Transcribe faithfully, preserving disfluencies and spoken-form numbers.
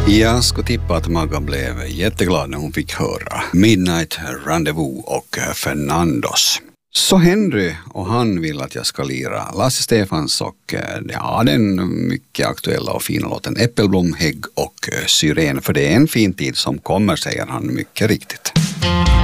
Jag skulle tippa att Magga blev jätteglad när hon fick höra Midnight Rendezvous och Fernandos. Så Henry och han vill att jag ska lira Lasse Stefans och ja, den mycket aktuella och fina låten Äppelblom, hägg och syren. För det är en fin tid som kommer, säger han mycket riktigt.